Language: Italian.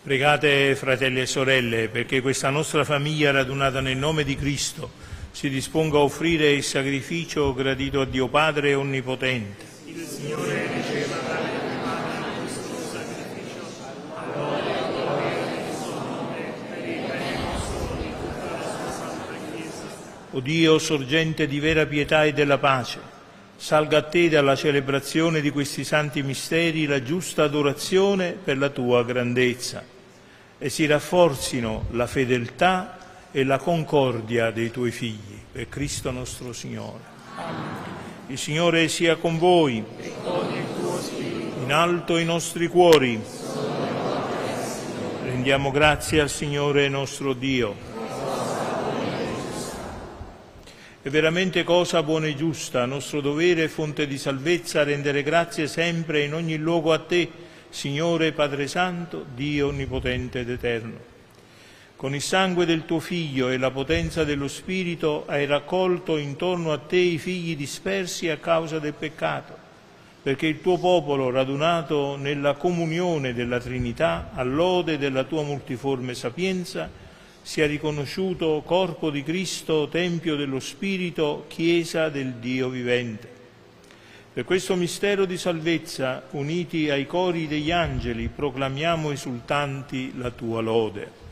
Pregate, fratelli e sorelle, perché questa nostra famiglia radunata nel nome di Cristo si disponga a offrire il sacrificio gradito a Dio Padre Onnipotente. Il Signore riceva dalle tue mani questo sacrificio, a lode e gloria del suo nome, per il bene nostro di tutta la sua santa Chiesa. O Dio, sorgente di vera pietà e della pace, salga a te dalla celebrazione di questi santi misteri la giusta adorazione per la tua grandezza, e si rafforzino la fedeltà e la concordia dei tuoi figli, per Cristo nostro Signore. Amen. Il Signore sia con voi. E con il tuo spirito. In alto i nostri cuori. Rendiamo grazie al Signore nostro Dio. È veramente cosa buona e giusta, nostro dovere e fonte di salvezza, rendere grazie sempre e in ogni luogo a Te, Signore Padre Santo, Dio Onnipotente ed Eterno. Con il sangue del Tuo Figlio e la potenza dello Spirito hai raccolto intorno a Te i figli dispersi a causa del peccato, perché il Tuo popolo, radunato nella comunione della Trinità, all'ode della Tua multiforme sapienza, sia riconosciuto corpo di Cristo, Tempio dello Spirito, Chiesa del Dio vivente. Per questo mistero di salvezza, uniti ai cori degli angeli, proclamiamo esultanti la Tua lode.